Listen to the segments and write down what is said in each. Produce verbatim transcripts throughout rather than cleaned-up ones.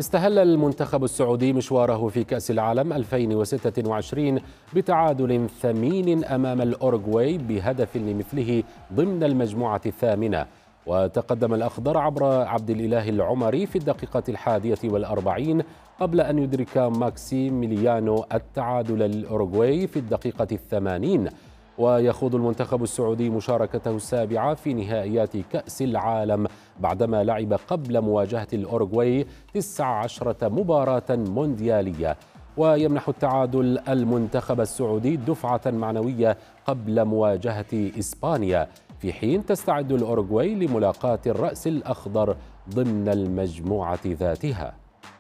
استهل المنتخب السعودي مشواره في كأس العالم ألفين وستة وعشرين بتعادل ثمين أمام الأوروغواي بهدف لمثله ضمن المجموعة الثامنة. وتقدم الأخضر عبر عبد الإله العمري في الدقيقة الحادية والأربعين قبل أن يدرك ماكسيميليانو التعادل للأوروغواي في الدقيقة الثمانين. ويخوض المنتخب السعودي مشاركته السابعة في نهائيات كأس العالم بعدما لعب قبل مواجهة الأوروغواي تسع عشرة مباراة مونديالية. ويمنح التعادل المنتخب السعودي دفعة معنوية قبل مواجهة إسبانيا، في حين تستعد الأوروغواي لملاقاة الرأس الأخضر ضمن المجموعة ذاتها.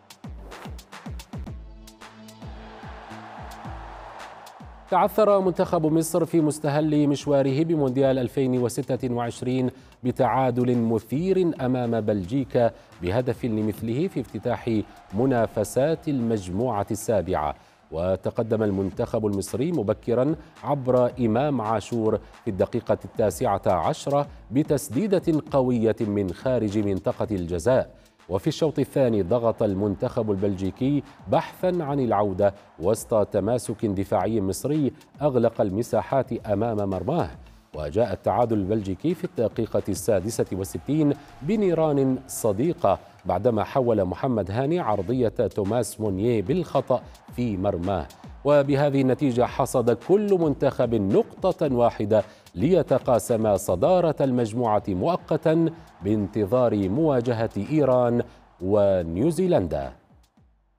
تعثر منتخب مصر في مستهل مشواره بمونديال ألفين وستة وعشرين بتعادل مثير أمام بلجيكا بهدف لمثله في افتتاح منافسات المجموعة السابعة. وتقدم المنتخب المصري مبكرا عبر إمام عاشور في الدقيقة التاسعة عشرة بتسديدة قوية من خارج منطقة الجزاء. وفي الشوط الثاني ضغط المنتخب البلجيكي بحثا عن العودة وسط تماسك دفاعي مصري أغلق المساحات أمام مرماه. وجاء التعادل البلجيكي في الدقيقة السادسة والستين بنيران صديقة بعدما حول محمد هاني عرضية توماس مونيه بالخطأ في مرماه. وبهذه النتيجة حصد كل منتخب نقطة واحدة ليتقاسم صدارة المجموعة مؤقتا بانتظار مواجهة إيران ونيوزيلندا.